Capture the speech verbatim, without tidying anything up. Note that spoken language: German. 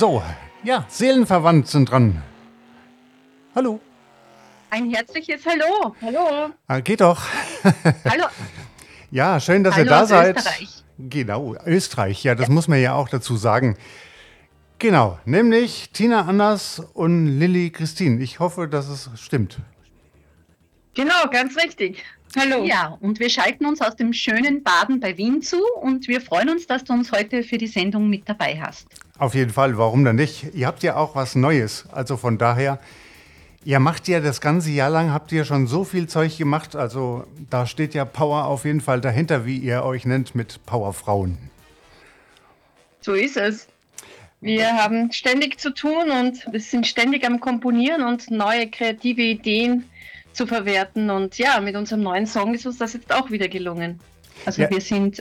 So, ja, Seelenverwandt sind dran. Hallo. Ein herzliches Hallo. Hallo. Ah, geht doch. Hallo. Ja, schön, dass Hallo ihr da aus seid. Österreich. Genau, Österreich, ja, das muss man ja auch dazu sagen. Genau, nämlich Tina Anders und Lilly Christine. Ich hoffe, dass es stimmt. Genau, ganz richtig. Hallo. Ja, und wir schalten uns aus dem schönen Baden bei Wien zu und wir freuen uns, dass du uns heute für die Sendung mit dabei hast. Auf jeden Fall, warum denn nicht? Ihr habt ja auch was Neues, also von daher, ihr macht ja das ganze Jahr lang, habt ihr schon so viel Zeug gemacht, also da steht ja Power auf jeden Fall dahinter, wie ihr euch nennt, mit Powerfrauen. So ist es. Wir haben ständig zu tun und wir sind ständig am Komponieren und neue kreative Ideen zu verwerten. Und ja, mit unserem neuen Song ist uns das jetzt auch wieder gelungen. Also Ja. wir sind